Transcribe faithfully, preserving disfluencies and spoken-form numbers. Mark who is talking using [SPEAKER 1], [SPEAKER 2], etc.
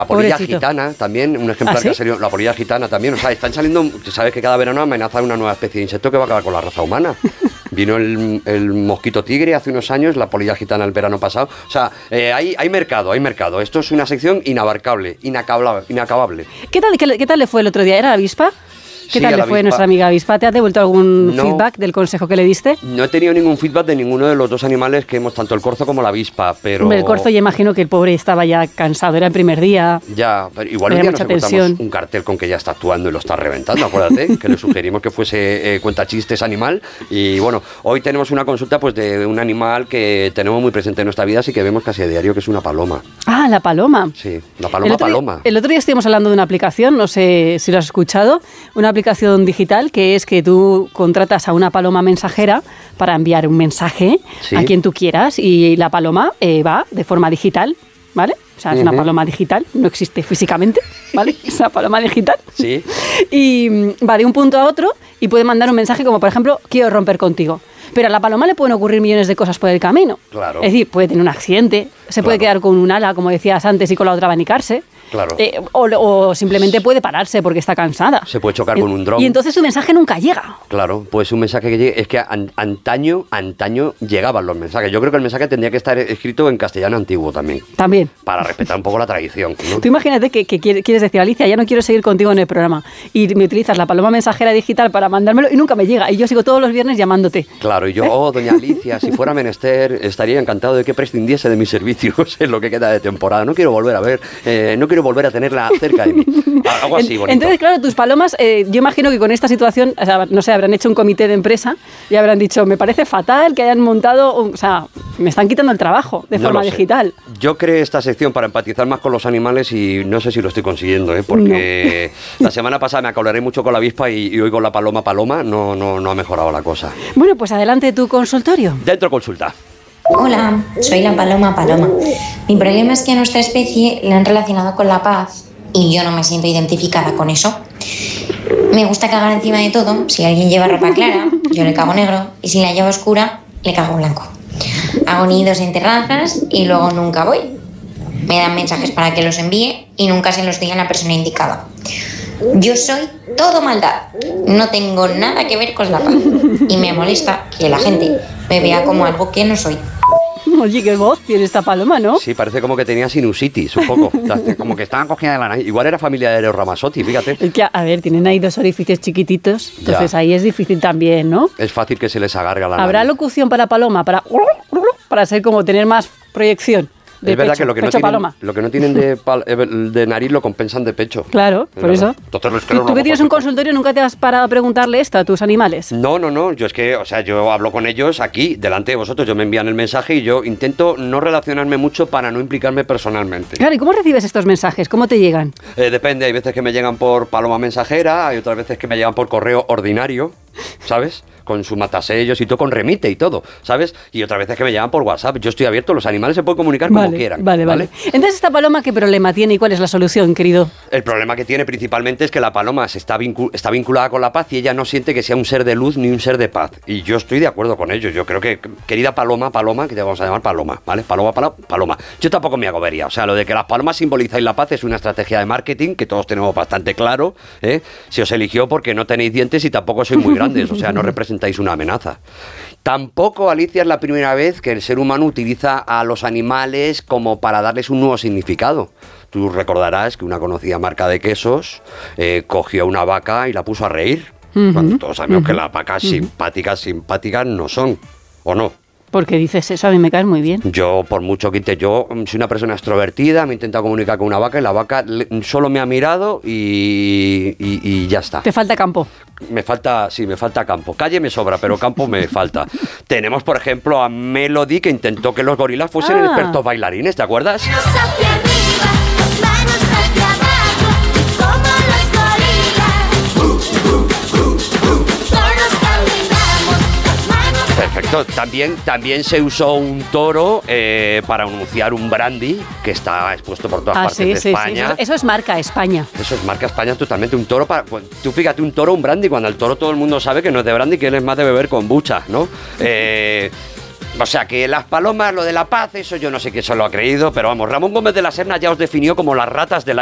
[SPEAKER 1] La polilla
[SPEAKER 2] Pobrecito.
[SPEAKER 1] gitana también, un ejemplar
[SPEAKER 2] ¿Ah, sí?
[SPEAKER 1] que ha salido, la polilla gitana también, o sea, están saliendo, sabes que cada verano amenaza una nueva especie de insecto que va a acabar con la raza humana. Vino el, el mosquito tigre hace unos años, la polilla gitana el verano pasado, o sea, eh, hay, hay mercado, hay mercado, esto es una sección inabarcable, inacabable, inacabable.
[SPEAKER 2] ¿Qué tal, qué, qué tal le fue el otro día? ¿Era la avispa? ¿Qué
[SPEAKER 1] Sí,
[SPEAKER 2] tal
[SPEAKER 1] a
[SPEAKER 2] le
[SPEAKER 1] la
[SPEAKER 2] fue
[SPEAKER 1] avispa.
[SPEAKER 2] nuestra amiga avispa? ¿Te ha devuelto algún
[SPEAKER 1] No.
[SPEAKER 2] feedback del consejo que le diste?
[SPEAKER 1] No he tenido ningún feedback de ninguno de los dos animales que hemos, tanto el corzo como la avispa, pero...
[SPEAKER 2] Hombre, el corzo, yo imagino que el pobre estaba ya cansado, era el primer día.
[SPEAKER 1] Ya, pero igual un
[SPEAKER 2] Había
[SPEAKER 1] día
[SPEAKER 2] mucha
[SPEAKER 1] nos encontramos
[SPEAKER 2] tensión.
[SPEAKER 1] un cartel con que ya está actuando y lo está reventando, acuérdate, que le sugerimos que fuese eh, cuentachistes animal. Y bueno, hoy tenemos una consulta pues de un animal que tenemos muy presente en nuestra vida, así que vemos casi a diario, que es una paloma.
[SPEAKER 2] Ah, la paloma.
[SPEAKER 1] Sí, la
[SPEAKER 2] El
[SPEAKER 1] paloma
[SPEAKER 2] otro, día,
[SPEAKER 1] paloma.
[SPEAKER 2] el otro día estuvimos hablando de una aplicación, no sé si lo has escuchado, una aplicación digital que es que tú contratas a una paloma mensajera para enviar un mensaje
[SPEAKER 1] Sí.
[SPEAKER 2] a quien tú quieras y la paloma eh, va de forma digital, ¿vale? O sea, es una
[SPEAKER 1] Ujú.
[SPEAKER 2] paloma digital, no existe físicamente, ¿vale? Es una paloma digital.
[SPEAKER 1] Sí.
[SPEAKER 2] Y mm, va de un punto a otro y puede mandar un mensaje como, por ejemplo, quiero romper contigo. Pero a la paloma le pueden ocurrir millones de cosas por el camino.
[SPEAKER 1] Claro.
[SPEAKER 2] Es decir, puede tener un accidente, se puede
[SPEAKER 1] Claro.
[SPEAKER 2] quedar con un ala, como decías antes, y con la otra abanicarse.
[SPEAKER 1] Claro.
[SPEAKER 2] Eh, o, o simplemente puede pararse porque está cansada.
[SPEAKER 1] Se puede chocar
[SPEAKER 2] Y-
[SPEAKER 1] con un dron.
[SPEAKER 2] Y entonces su mensaje nunca llega.
[SPEAKER 1] Claro, pues un mensaje que llegue, es que an- antaño, antaño llegaban los mensajes. Yo creo que el mensaje tendría que estar escrito en castellano antiguo también,
[SPEAKER 2] También.
[SPEAKER 1] para respetar un poco la tradición, ¿no?
[SPEAKER 2] Tú imagínate que, que quiere- quieres decir, Alicia, ya no quiero seguir contigo en el programa. Y me utilizas la paloma mensajera digital para mandármelo y nunca me llega. Y yo sigo todos los viernes llamándote.
[SPEAKER 1] Claro, y yo, oh, doña Alicia, si fuera menester, estaría encantado de que prescindiese de mis servicios en lo que queda de temporada. No quiero volver a ver, eh, no quiero volver a tenerla cerca de mí. Algo así,
[SPEAKER 2] En-
[SPEAKER 1] bonito.
[SPEAKER 2] Entonces, claro, tus palomas, eh, yo imagino que con esta situación, o sea, no sé, habrán hecho un comité de empresa y habrán dicho, me parece fatal que hayan montado, un- o sea, me están quitando el trabajo de
[SPEAKER 1] No
[SPEAKER 2] forma
[SPEAKER 1] lo sé.
[SPEAKER 2] digital.
[SPEAKER 1] Yo creé esta sección para empatizar más con los animales y no sé si lo estoy consiguiendo, ¿eh? Porque la semana pasada me acolaré mucho con la avispa y, y hoy con la paloma paloma no, no, no ha mejorado la cosa.
[SPEAKER 2] Bueno, pues adelante tu consultorio.
[SPEAKER 1] Dentro consulta.
[SPEAKER 3] Hola, soy la paloma paloma. Mi problema es que a nuestra especie le han relacionado con la paz y yo no me siento identificada con eso. Me gusta cagar encima de todo. Si alguien lleva ropa clara, yo le cago negro, y si la lleva oscura, le cago blanco. Hago nidos en terrazas y luego nunca voy. Me dan mensajes para que los envíe y nunca se los doy a la persona indicada. Yo soy todo maldad, no tengo nada que ver con la paz y me molesta que la gente me vea como algo que no soy.
[SPEAKER 2] Oye, qué voz tiene esta paloma, ¿no?
[SPEAKER 1] Sí, parece como que tenía sinusitis un poco. Como que estaban cogida de la nariz. Igual era familia de Aeroramazotti, fíjate.
[SPEAKER 2] Es que, a ver, tienen ahí dos orificios chiquititos, entonces
[SPEAKER 1] Ya.
[SPEAKER 2] ahí es difícil también, ¿no?
[SPEAKER 1] Es fácil que se les agarre a la
[SPEAKER 2] ¿Habrá
[SPEAKER 1] nariz.
[SPEAKER 2] locución para paloma? Para, para ser como tener más proyección. De
[SPEAKER 1] Es verdad
[SPEAKER 2] pecho,
[SPEAKER 1] que lo que no
[SPEAKER 2] pecho
[SPEAKER 1] tienen,
[SPEAKER 2] paloma.
[SPEAKER 1] lo que no tienen de, pal- eh, de nariz lo compensan de pecho.
[SPEAKER 2] Claro,
[SPEAKER 1] Es
[SPEAKER 2] por
[SPEAKER 1] verdad.
[SPEAKER 2] eso.
[SPEAKER 1] Entonces, es que
[SPEAKER 2] ¿Tú,
[SPEAKER 1] no
[SPEAKER 2] tú
[SPEAKER 1] lo
[SPEAKER 2] que tienes un
[SPEAKER 1] hago fácil.
[SPEAKER 2] consultorio, nunca te has parado a preguntarle esto a tus animales?
[SPEAKER 1] No, no, no, yo es que, o sea, yo hablo con ellos aquí, delante de vosotros, yo me envían el mensaje y yo intento no relacionarme mucho para no implicarme personalmente.
[SPEAKER 2] Claro, ¿y cómo recibes estos mensajes? ¿Cómo te llegan?
[SPEAKER 1] Eh, depende, hay veces que me llegan por paloma mensajera, hay otras veces que me llegan por correo ordinario, ¿sabes? Con su matasellos y todo, con remite y todo, ¿sabes? Y otras veces que me llegan por WhatsApp. Yo estoy abierto, los animales se pueden comunicar como
[SPEAKER 2] Vale,
[SPEAKER 1] quieran.
[SPEAKER 2] vale, vale. Entonces, ¿esta paloma qué problema tiene y cuál es la solución, querido?
[SPEAKER 1] El problema que tiene principalmente es que la paloma se está, vincu- está vinculada con la paz y ella no siente que sea un ser de luz ni un ser de paz. Y yo estoy de acuerdo con ellos. Yo creo que, querida paloma, paloma, que te vamos a llamar paloma, ¿vale? Paloma, paloma, paloma. Yo tampoco me agobería. O sea, lo de que las palomas simbolizáis la paz es una estrategia de marketing que todos tenemos bastante claro, ¿eh? Se os eligió porque no tenéis dientes y tampoco sois muy grandes. O sea, no representáis una amenaza. Tampoco, Alicia, es la primera vez que el ser humano utiliza a los animales como para darles un nuevo significado. Tú recordarás que una conocida marca de quesos eh, cogió una vaca y la puso a reír.
[SPEAKER 2] Ujú,
[SPEAKER 1] Cuando todos sabemos
[SPEAKER 2] ujú,
[SPEAKER 1] que las vacas
[SPEAKER 2] ujú.
[SPEAKER 1] simpáticas, simpáticas no son, ¿o no?
[SPEAKER 2] ¿Por qué dices eso? A mí me caes muy bien.
[SPEAKER 1] Yo, por mucho que intente, yo mm, soy una persona extrovertida, me he intentado comunicar con una vaca y la vaca le- solo me ha mirado y, y- y ya está.
[SPEAKER 2] Te falta campo.
[SPEAKER 1] Me falta, sí, me falta campo. Calle me sobra, pero campo me falta. Tenemos, por ejemplo, a Melody, que intentó que los gorilas fuesen
[SPEAKER 2] Ah.
[SPEAKER 1] expertos bailarines, ¿te acuerdas?
[SPEAKER 4] Manos hacia arriba, manos hacia abajo, como los gorilas. Todos caminamos, las manos.
[SPEAKER 1] Perfecto. También, también se usó un toro eh, para anunciar un brandy que está expuesto por todas
[SPEAKER 2] Ah,
[SPEAKER 1] partes
[SPEAKER 2] sí,
[SPEAKER 1] de
[SPEAKER 2] sí, sí.
[SPEAKER 1] España.
[SPEAKER 2] Eso, eso es marca España.
[SPEAKER 1] Eso es marca España totalmente. Un toro para. pues, Tú fíjate, un toro, un brandy, cuando el toro todo el mundo sabe que no es de brandy, que él es más de beber kombucha, ¿no? Eh, O sea, que las palomas, lo de la paz, eso yo no sé quién se lo ha creído, pero vamos, Ramón Gómez de la Serna ya os definió como las ratas del